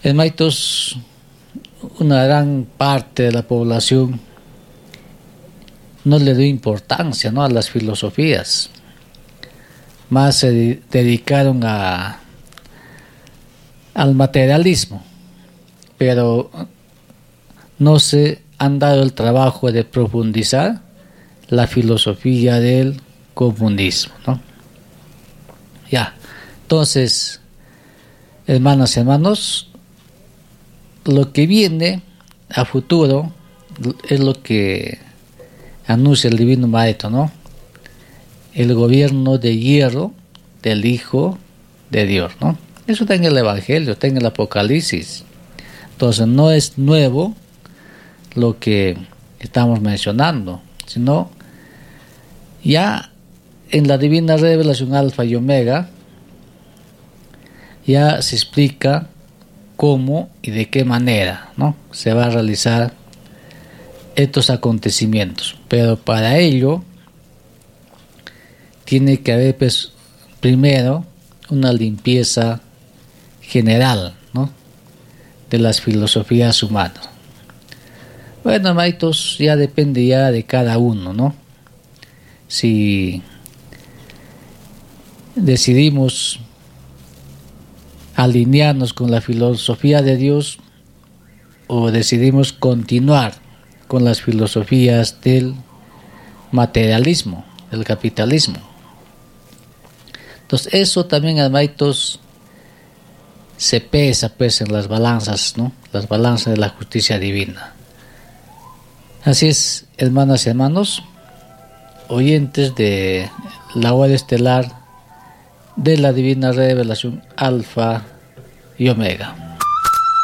Hermanitos, una gran parte de la población no le dio importancia, ¿no?, a las filosofías. Más se dedicaron al materialismo, pero no se han dado el trabajo de profundizar la filosofía del comunismo, ¿no? Ya, entonces, hermanas y hermanos, lo que viene a futuro es lo que anuncia el Divino Maestro, ¿no? El gobierno de hierro del Hijo de Dios, ¿no? Eso está en el Evangelio, está en el Apocalipsis. Entonces no es nuevo lo que estamos mencionando, sino ya en la Divina Revelación Alfa y Omega ya se explica cómo y de qué manera, ¿no?, se va a realizar estos acontecimientos. Pero para ello tiene que haber, pues, primero una limpieza general, ¿no?, de las filosofías humanas. Bueno, hermanitos, ya depende ya de cada uno, ¿no? Si decidimos alinearnos con la filosofía de Dios o decidimos continuar con las filosofías del materialismo, del capitalismo. Entonces eso también, hermanitos, se pesa, pues, en las balanzas, ¿no?, las balanzas de la justicia divina. Así es, hermanas y hermanos, oyentes de la hora estelar de la Divina Revelación Alfa y Omega.